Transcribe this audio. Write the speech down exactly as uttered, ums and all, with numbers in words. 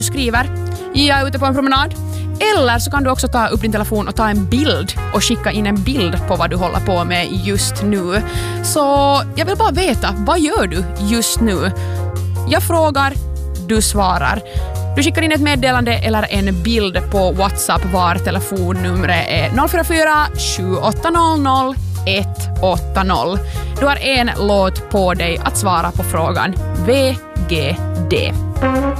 skriver jag är ute på en promenad. Eller så kan du också ta upp din telefon och ta en bild och skicka in en bild på vad du håller på med just nu. Så jag vill bara veta, vad gör du just nu? Jag frågar, du svarar. Du skickar in ett meddelande eller en bild på WhatsApp var telefonnumret är noll fyra fyra sju åtta noll noll ett åtta noll. Du har en låt på dig att svara på frågan V G D.